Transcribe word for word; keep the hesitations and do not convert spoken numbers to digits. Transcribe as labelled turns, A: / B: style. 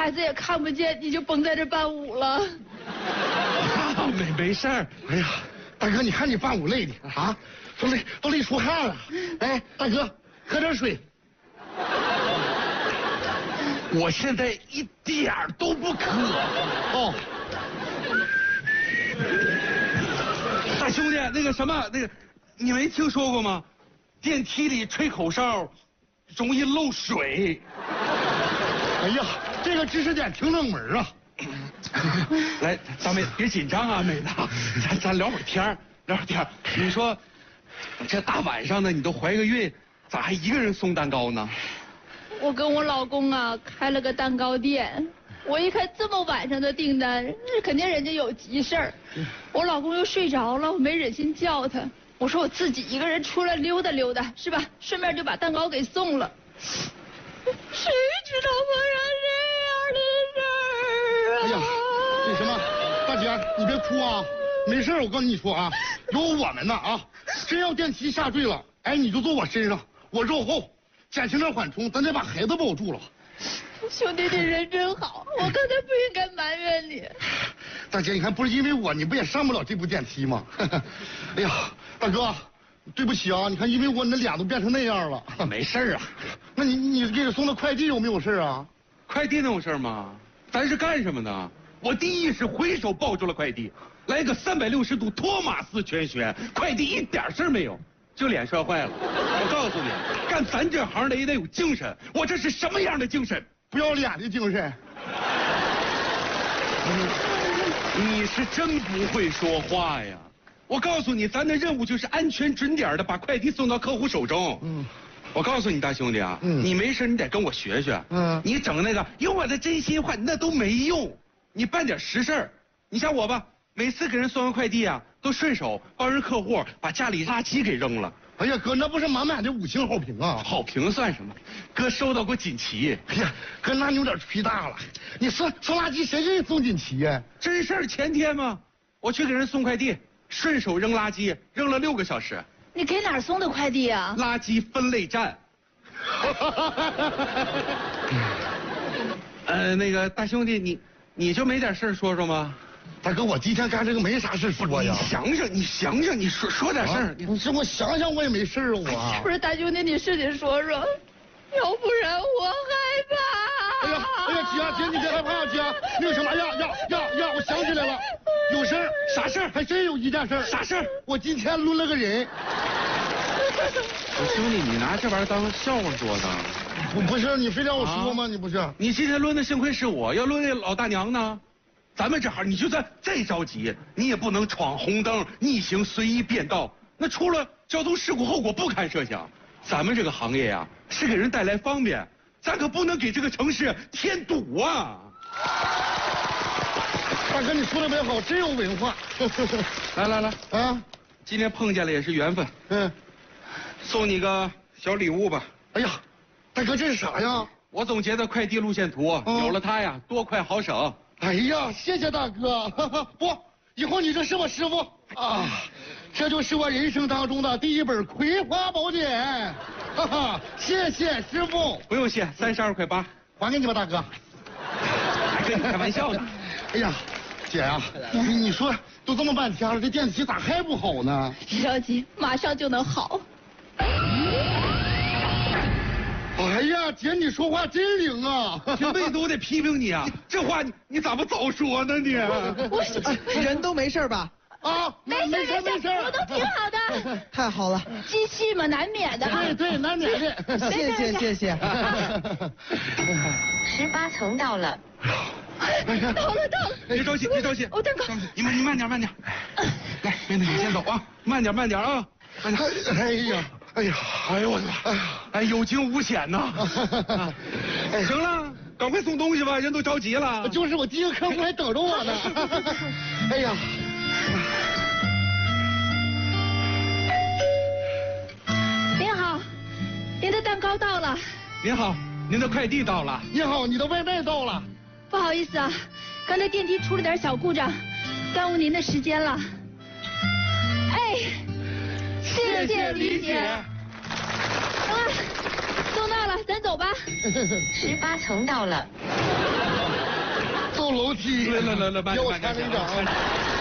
A: 孩子也看不见，你就甭在这伴舞了。
B: 没没事儿。
C: 哎呀，大哥，你看你伴舞累的啊，都累都累出汗了。哎，大哥，喝点水。
B: 我现在一点儿都不渴。
C: 哦，
B: 大兄弟，那个什么，那个，你没听说过吗？电梯里吹口哨，容易漏水。
C: 哎呀，这个知识点挺冷门啊。
B: 来，大妹别紧张啊，妹子，咱咱聊会儿天儿，聊会儿天儿。你说，这大晚上的你都怀个孕，咋还一个人送蛋糕呢？
A: 我跟我老公啊开了个蛋糕店，我一看这么晚上的订单，这肯定人家有急事儿。我老公又睡着了，我没忍心叫他，我说我自己一个人出来溜达溜达，是吧？顺便就把蛋糕给送了。谁知道发生这样的事儿啊？
C: 哎呀，那什么，大姐你别哭啊，没事我跟你说啊，有我们呢啊，真要电梯下坠了，哎你就坐我身上，我肉厚，减轻点缓冲，咱得把孩子保住了。
A: 兄弟，你人真好，我刚才不应该埋怨你。
C: 大姐，你看不是因为我，你不也上不了这部电梯吗？哎呀，大哥，对不起啊，你看因为我你的脸都变成那样了。
B: 没事啊。
C: 那你你给送的快递有没有事啊？
B: 快递能有事吗？咱是干什么的？我第一是挥手抱住了快递，来个三百六十度托马斯全旋，快递一点事儿没有，就脸摔坏了。我告诉你，干咱这行的也得有精神，我这是什么样的精神？
C: 不要脸的精神。
B: 你是真不会说话呀！我告诉你，咱的任务就是安全准点的把快递送到客户手中。嗯，我告诉你大兄弟啊，嗯，你没事你得跟我学学。嗯，你整那个有我的真心话那都没用，你办点实事儿。你像我吧，每次给人送完快递啊，都顺手帮人客户把家里垃圾给扔了。
C: 哎呀，哥，那不是满满的五星好评啊！
B: 好评算什么？哥收到过锦旗。
C: 哎呀，哥，那你有点吹大了。你送送垃圾谁给你送锦旗呀？
B: 真事儿，前天嘛，我去给人送快递，顺手扔垃圾，扔了六个小时。
A: 你给哪儿送的快递啊？
B: 垃圾分类站。呃，那个大兄弟，你你就没点事儿说说吗？
C: 大哥，我今天干这个没啥事说呀。
B: 你想想，你想想，你说说点事儿。
C: 啊、你这我想想，我也没事啊，我。
A: 不是大兄弟，你是得说说，要不然我害怕。
C: 哎呀，哎呀，姐姐，你别害怕，姐，那个什么呀呀呀呀，我想起来了，有事儿。
B: 啥事儿？
C: 还真有一件事儿。
B: 啥事儿？
C: 我今天抡了个人。
B: 兄弟，你拿这玩意儿当笑话说的？
C: 我不是，你非让我说吗？啊、你不是？
B: 你今天抡的幸亏是我，要抡那老大娘呢？咱们这行，你就算再着急，你也不能闯红灯、逆行、随意变道，那出了交通事故后果不堪设想。咱们这个行业呀，是给人带来方便，咱可不能给这个城市添堵啊！
C: 大哥，你说的没好，真有文化。
B: 来来来
C: 啊，
B: 今天碰见了也是缘分。嗯，送你个小礼物吧。
C: 哎呀，大哥，这是啥呀？
B: 我总结的快递路线图，嗯、有了它呀，多快好省。
C: 哎呀，谢谢大哥！不，以后你就是我师傅啊！这就是我人生当中的第一本《葵花宝典》，哈哈！谢谢师傅。
B: 不用谢，三十二块八，
C: 还给你吧，大哥。
B: 还跟你开玩笑呢。
C: 哎呀，姐呀、啊，你你说都这么半天了，这电梯咋还不好呢？
A: 别着急，马上就能好。
C: 哎呀，姐，你说话真灵啊！
B: 这妹子，我得批评你啊！这话你你咋不早说呢你？
D: 我人都没事吧？
C: 啊，
A: 没事没事，我都挺好的。
D: 太好了，
A: 机器嘛，难免的。
C: 对对，难免的。
D: 谢谢谢谢。
E: 十八层到了。
A: 到了到了。
B: 别着急别着急，
A: 我蛋糕。
B: 你慢你慢点慢点。来，妹子你先走啊，慢点慢点啊，慢点。
C: 哎呀。哎呀，
B: 哎呦我的妈！哎呀，哎，有惊无险呐！哎，行了，赶快送东西吧，人都着急了。
C: 就是我第一个客户还等着我呢。哎呀，
A: 您好，您的蛋糕到了。
B: 您好，您的快递到了。
C: 您好，你的外卖到了。
A: 不好意思啊，刚才电梯出了点小故障，耽误您的时间了。哎。谢谢理解。啊，送到了，咱走吧。
E: 十八层到了。
C: 有楼梯。
B: 来来来来，慢
C: 要我
B: 点慢点
C: 搀着一点啊。